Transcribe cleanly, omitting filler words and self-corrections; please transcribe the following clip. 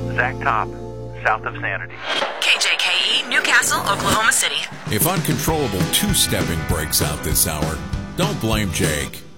Zach Top, south of Sanity. KJKE, Newcastle, Oklahoma City. If uncontrollable two-stepping breaks out this hour, don't blame Jake.